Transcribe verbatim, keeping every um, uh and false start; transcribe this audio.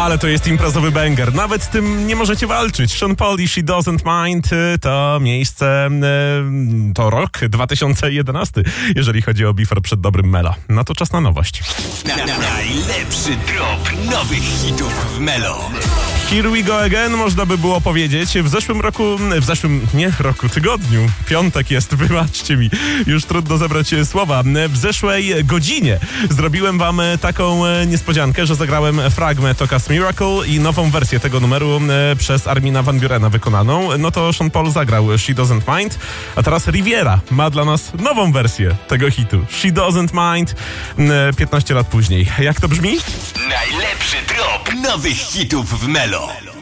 Ale to jest imprezowy banger. Nawet z tym nie możecie walczyć. Sean Paul i She Doesn't Mind to miejsce, to rok dwa tysiące jedenasty, jeżeli chodzi o Before przed dobrym Melo. No to czas na nowość. Na, na, najlepszy drop nowych hitów w Melo. Here we go again, można by było powiedzieć. W zeszłym roku, w zeszłym, nie roku, tygodniu, piątek jest, wybaczcie mi, już trudno zebrać słowa. W zeszłej godzinie zrobiłem wam taką niespodziankę, że zagrałem fragment Tokas Miracle i nową wersję tego numeru przez Armina van Burena wykonaną. No to Sean Paul zagrał She Doesn't Mind, a teraz Riviera ma dla nas nową wersję tego hitu. She Doesn't Mind piętnaście lat później. Jak to brzmi? Najlepszy drop nowych hitów w Melo.